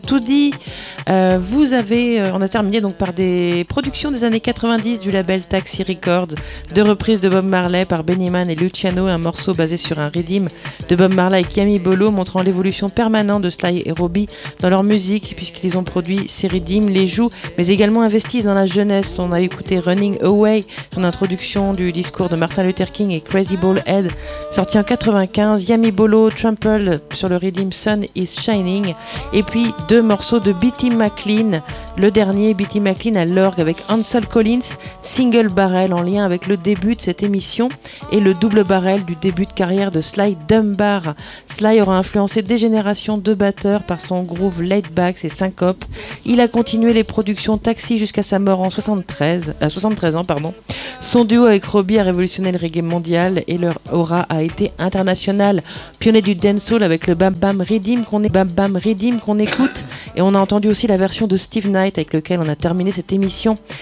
tout dit. On a terminé donc par des productions des années 90 du label Taxi Records, deux reprises de Bob Marley par Benny Man et Luciano, un morceau basé sur un rhythm de Bob Marley et Yami Bolo, montrant l'évolution permanente de Sly et Robbie dans leur musique, puisqu'ils ont produit ces rhythms, les jouent, mais également investissent dans la jeunesse. On a écouté Running Away, son introduction du discours de Martin Luther King, et Crazy Bald Head, sorti en 95, Yami Bolo, Trample sur le rhythm Sun is Shining, et puis deux morceaux de B.T. McLean, le dernier B.T. McLean à l'orgue avec Ansel Collins, Single Barrel, en lien avec le début de cette émission et le double barrel du début de carrière de Sly Dunbar. Sly aura influencé des générations de batteurs par son groove laid back et syncope. Il a continué les productions Taxi jusqu'à sa mort en 73 ans. Son duo avec Robbie a révolutionné le reggae mondial et leur aura a été internationale. Pionnier du dancehall avec le Bam Bam Rhythm qu'on écoute, et on a entendu aussi la version de Steve Knight avec lequel on a terminé cette émission.